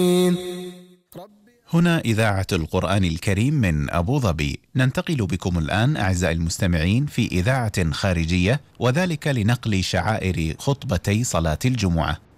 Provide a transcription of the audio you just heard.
هنا إذاعة القرآن الكريم من أبو ظبي. ننتقل بكم الآن أعزائي المستمعين في إذاعة خارجية، وذلك لنقل شعائر خطبتي صلاة الجمعة.